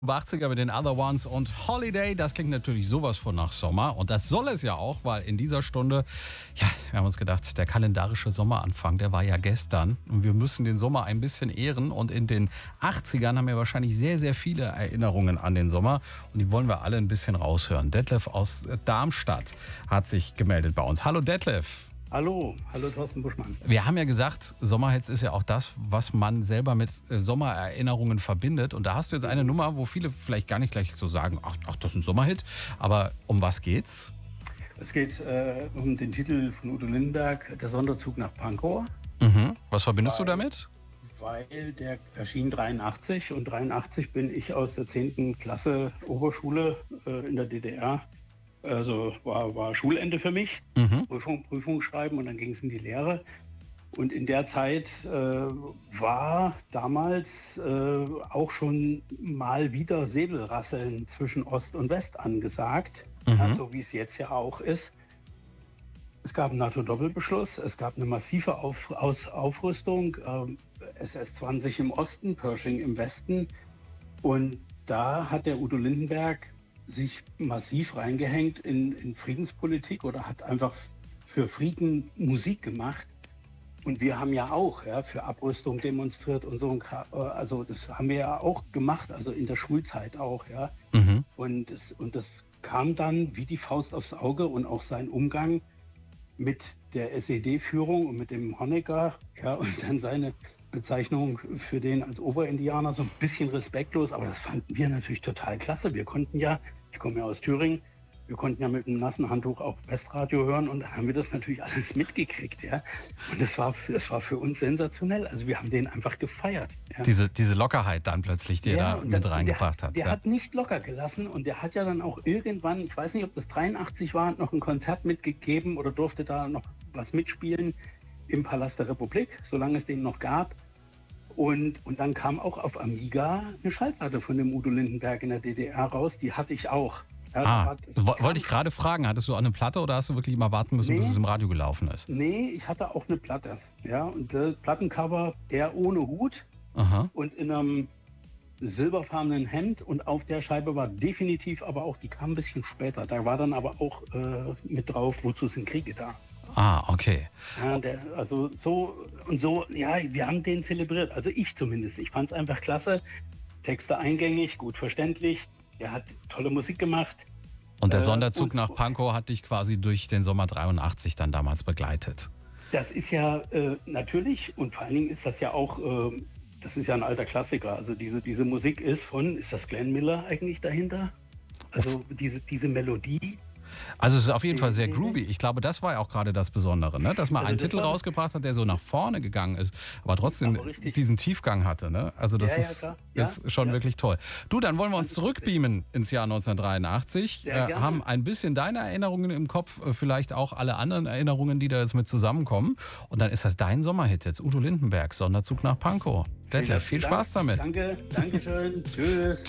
80er mit den Other Ones und Holiday, das klingt natürlich sowas von nach Sommer und das soll es ja auch, weil in dieser Stunde, ja, wir haben uns gedacht, der kalendarische Sommeranfang, der war ja gestern und wir müssen den Sommer ein bisschen ehren und in den 80ern haben wir wahrscheinlich sehr, sehr viele Erinnerungen an den Sommer und die wollen wir alle ein bisschen raushören. Detlef aus Darmstadt hat sich gemeldet bei uns. Hallo Detlef. Hallo Thorsten Buschmann. Wir haben ja gesagt, Sommerhits ist ja auch das, was man selber mit Sommererinnerungen verbindet. Und da hast du jetzt eine Nummer, wo viele vielleicht gar nicht gleich so sagen, ach das ist ein Sommerhit. Aber um was geht's? Es geht um den Titel von Udo Lindenberg, Der Sonderzug nach Pankow. Mhm. Was verbindest du damit? Weil der erschien 83 und 83 bin ich aus der 10. Klasse Oberschule in der DDR. Also war Schulende für mich, Prüfung schreiben und dann ging es in die Lehre. Und in der Zeit war damals auch schon mal wieder Säbelrasseln zwischen Ost und West angesagt, so wie es jetzt ja auch ist. Es gab einen NATO-Doppelbeschluss, es gab eine massive Aufrüstung, SS-20 im Osten, Pershing im Westen. Und da hat der Udo Lindenberg sich massiv reingehängt in Friedenspolitik oder hat einfach für Frieden Musik gemacht. Und wir haben ja auch für Abrüstung demonstriert und so. Also das haben wir ja auch gemacht, also in der Schulzeit auch. Ja. Und das kam dann wie die Faust aufs Auge und auch sein Umgang mit der SED-Führung und mit dem Honecker, ja, und dann seine Bezeichnung für den als Oberindianer, so ein bisschen respektlos, aber das fanden wir natürlich total klasse. Wir konnten ja, ich komme ja aus Thüringen, wir konnten ja mit einem nassen Handtuch auch Westradio hören und dann haben wir das natürlich alles mitgekriegt, ja. Und das war für uns sensationell. Also wir haben den einfach gefeiert. Ja. Diese Lockerheit dann plötzlich, die er da mit reingebracht hat. Der hat nicht locker gelassen und der hat ja dann auch irgendwann, ich weiß nicht, ob das 83 war, noch ein Konzert mitgegeben oder durfte da noch was mitspielen im Palast der Republik, solange es den noch gab. Und dann kam auch auf Amiga eine Schallplatte von dem Udo Lindenberg in der DDR raus, die hatte ich auch. Ja, wollte ich gerade fragen, hattest du auch eine Platte oder hast du wirklich immer warten müssen, bis es im Radio gelaufen ist? Nee, ich hatte auch eine Platte. Ja, und das Plattencover eher ohne Hut und in einem silberfarbenen Hemd und auf der Scheibe war definitiv, aber auch, die kam ein bisschen später, da war dann aber auch mit drauf, wozu sind Kriege da. Okay. Ja, wir haben den zelebriert, also ich zumindest. Ich fand es einfach klasse, Texte eingängig, gut verständlich. Er hat tolle Musik gemacht. Und der Sonderzug nach Pankow hat dich quasi durch den Sommer 83 dann damals begleitet. Das ist ja natürlich und vor allen Dingen ist das ja auch, das ist ja ein alter Klassiker. Also diese Musik ist das Glenn Miller eigentlich dahinter? Also diese Melodie. Also es ist auf jeden Fall sehr groovy. Ich glaube, das war ja auch gerade das Besondere, ne? Dass man einen Titel rausgebracht hat, der so nach vorne gegangen ist, aber trotzdem diesen Tiefgang hatte. Ne? Also das ist schon wirklich toll. Du, dann wollen wir uns zurückbeamen ins Jahr 1983, haben ein bisschen deine Erinnerungen im Kopf, vielleicht auch alle anderen Erinnerungen, die da jetzt mit zusammenkommen. Und dann ist das dein Sommerhit jetzt, Udo Lindenberg, Sonderzug nach Pankow. Detlef, viel Spaß damit. Danke schön. Tschüss.